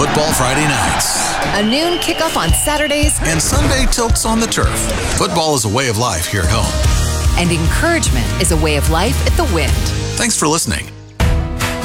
Football Friday nights. A noon kickoff on Saturdays. And Sunday tilts on the turf. Football is a way of life here at home. And encouragement is a way of life at the Wind. Thanks for listening.